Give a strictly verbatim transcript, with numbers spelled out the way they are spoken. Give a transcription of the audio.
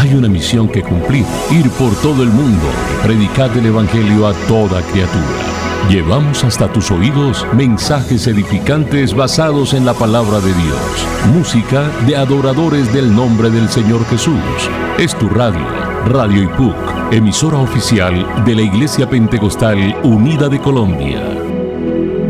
Hay una misión que cumplir, ir por todo el mundo y predicar el Evangelio a toda criatura. Llevamos hasta tus oídos mensajes edificantes basados en la palabra de Dios, música de adoradores del nombre del Señor Jesús. Es tu radio, Radio I P U C, emisora oficial de la Iglesia Pentecostal Unida de Colombia.